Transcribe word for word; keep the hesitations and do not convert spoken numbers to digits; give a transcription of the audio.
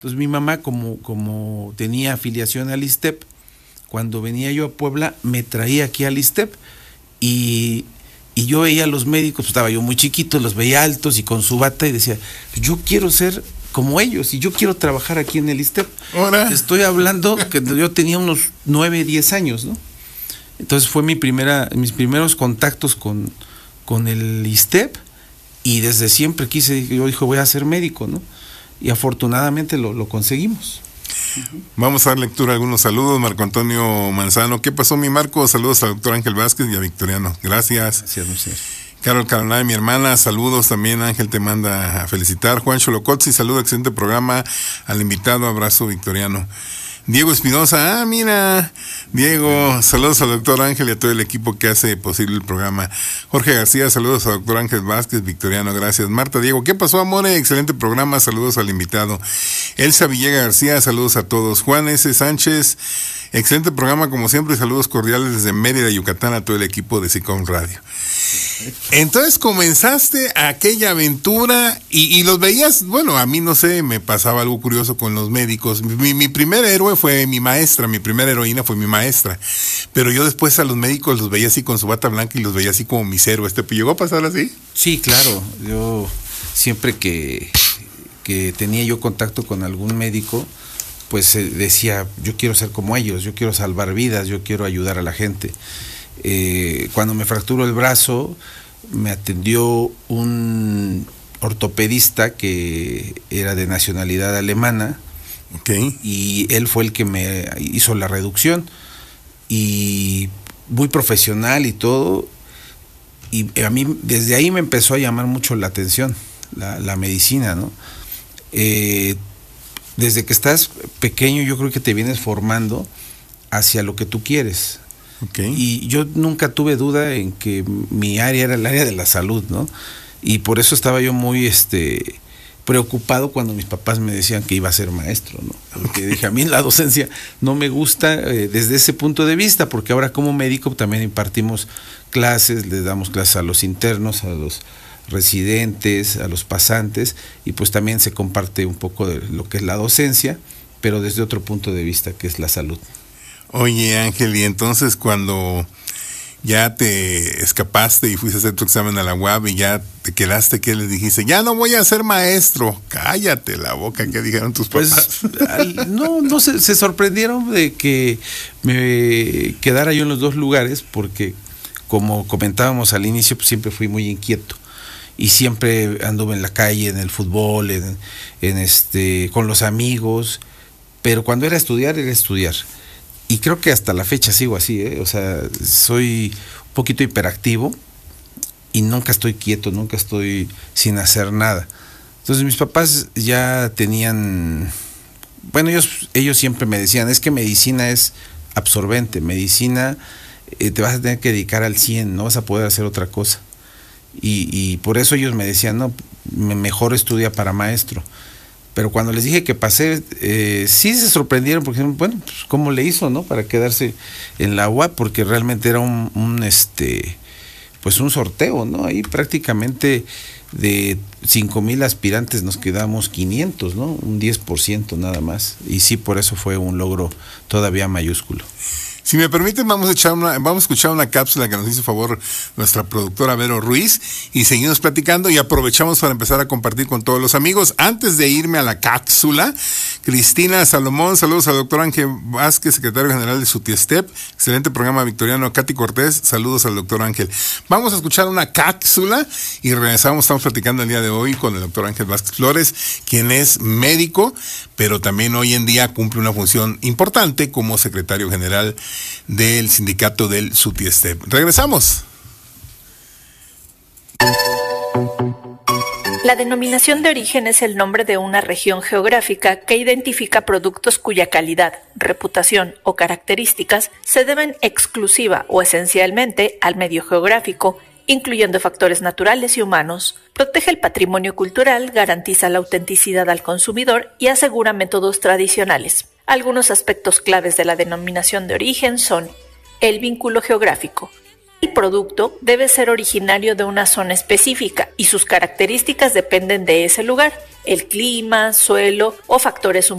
Entonces mi mamá, como, como tenía afiliación al ISSSTEP, cuando venía yo a Puebla, me traía aquí al ISSSTEP y, y yo veía a los médicos, pues estaba yo muy chiquito, los veía altos y con su bata y decía, yo quiero ser como ellos y yo quiero trabajar aquí en el ISSSTEP. Ahora. Estoy hablando que yo tenía unos nueve, diez años, ¿no? Entonces fue mi primera, mis primeros contactos con, con el ISSSTEP y desde siempre quise, yo dije, voy a ser médico, ¿no? Y afortunadamente lo, lo conseguimos. Uh-huh. Vamos a dar lectura a algunos saludos. Marco Antonio Manzano, ¿qué pasó, mi Marco? Saludos al doctor Ángel Vázquez y a Victoriano. Gracias. Gracias, Mercedes. Carol Caroline, mi hermana, saludos también. Ángel te manda a felicitar. Juan Cholocotzi, saludo, excelente programa. Al invitado, abrazo, Victoriano. Diego Espinosa, ah, mira, Diego, saludos al doctor Ángel y a todo el equipo que hace posible el programa. Jorge García, saludos al doctor Ángel Vázquez, Victoriano, gracias. Marta Diego, ¿qué pasó, amore? Excelente programa, saludos al invitado. Elsa Villega García, saludos a todos. Juan S. Sánchez, excelente programa como siempre, saludos cordiales desde Mérida, Yucatán, a todo el equipo de SICOM Radio. Entonces comenzaste aquella aventura y, y los veías, bueno, a mí no sé, me pasaba algo curioso con los médicos. Mi, mi primer héroe fue mi maestra, mi primera heroína fue mi maestra, pero yo después a los médicos los veía así con su bata blanca y los veía así como mis héroes. ¿Te llegó a pasar así? Sí, claro, yo siempre que, que tenía yo contacto con algún médico, pues eh, decía, yo quiero ser como ellos, yo quiero salvar vidas, yo quiero ayudar a la gente. Eh, cuando me fracturó el brazo, me atendió un ortopedista que era de nacionalidad alemana. Okay. Y él fue el que me hizo la reducción y muy profesional y todo, y a mí desde ahí me empezó a llamar mucho la atención la, la medicina, ¿no? Eh, desde que estás pequeño yo creo que te vienes formando hacia lo que tú quieres. Okay. Y yo nunca tuve duda en que mi área era el área de la salud, ¿no? Y por eso estaba yo muy este preocupado cuando mis papás me decían que iba a ser maestro, ¿no? Porque dije, a mí la docencia no me gusta eh, desde ese punto de vista, porque ahora como médico también impartimos clases, les damos clases a los internos, a los residentes, a los pasantes, y pues también se comparte un poco de lo que es la docencia, pero desde otro punto de vista, que es la salud. Oye, Ángel, y entonces cuando ya te escapaste y fuiste a hacer tu examen a la U A B y ya te quedaste, ¿qué les dijiste? Ya no voy a ser maestro. Cállate la boca, ¿qué dijeron tus papás? Pues, al, no, no se, se sorprendieron de que me quedara yo en los dos lugares, porque como comentábamos al inicio, pues siempre fui muy inquieto y siempre anduve en la calle, en el fútbol, en, en este, con los amigos, pero cuando era estudiar, era estudiar. Y creo que hasta la fecha sigo así, ¿eh? O sea, soy un poquito hiperactivo y nunca estoy quieto, nunca estoy sin hacer nada. Entonces mis papás ya tenían, bueno, ellos, ellos siempre me decían, es que medicina es absorbente, medicina eh, te vas a tener que dedicar al cien, no vas a poder hacer otra cosa. Y, y por eso ellos me decían, no, mejor estudia para maestro. Pero cuando les dije que pasé, eh, sí se sorprendieron, porque bueno, pues, ¿cómo le hizo, no? Para quedarse en la U A P, porque realmente era un, un este, pues un sorteo, ¿no? Ahí prácticamente de cinco mil aspirantes nos quedamos quinientos, ¿no? Un diez por ciento nada más. Y sí, por eso fue un logro todavía mayúsculo. Si me permiten, vamos a echar una, vamos a escuchar una cápsula que nos hizo favor nuestra productora Vero Ruiz y seguimos platicando y aprovechamos para empezar a compartir con todos los amigos. Antes de irme a la cápsula, Cristina Salomón, saludos al doctor Ángel Vázquez, secretario general de SUTISSSTEP, excelente programa, Victoriano. Katy Cortés, saludos al doctor Ángel. Vamos a escuchar una cápsula y regresamos, estamos platicando el día de hoy con el doctor Ángel Vázquez Flores, quien es médico, pero también hoy en día cumple una función importante como secretario general del sindicato del SUTISSSTEP. Regresamos. La denominación de origen es el nombre de una región geográfica que identifica productos cuya calidad, reputación o características se deben exclusiva o esencialmente al medio geográfico, incluyendo factores naturales y humanos. Protege el patrimonio cultural, garantiza la autenticidad al consumidor y asegura métodos tradicionales. Algunos aspectos claves de la denominación de origen son el vínculo geográfico. El producto debe ser originario de una zona específica y sus características dependen de ese lugar, el clima, suelo o factores humanos.